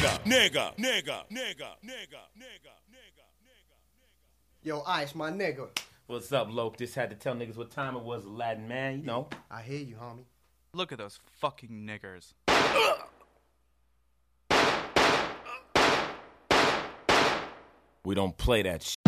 Yo, Ice, my nigga. What's up, Lope? Just had to tell niggas what time it was, Latin man, you know. I hear you, homie. Look at those fucking niggers. We don't play that shit.